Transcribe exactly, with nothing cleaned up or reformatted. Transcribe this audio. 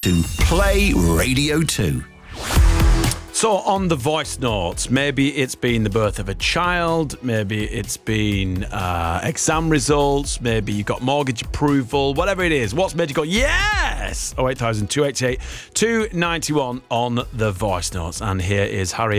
to Play Radio two. So on the voice notes, maybe it's been the birth of a child, maybe it's been uh, exam results, maybe you got mortgage approval, whatever it is. What's made you go, yes? oh eight thousand two eighty-eight two ninety-one on the voice notes. And here is Harry